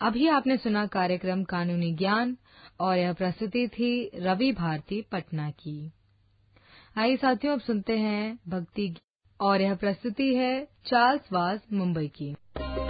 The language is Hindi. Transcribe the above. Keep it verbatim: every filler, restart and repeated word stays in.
अभी आपने सुना कार्यक्रम कानूनी ज्ञान और यह प्रस्तुति थी रवि भारती पटना की। आइए साथियों, अब सुनते हैं भक्ति और यह प्रस्तुति है चार्ल्स वाज मुंबई की।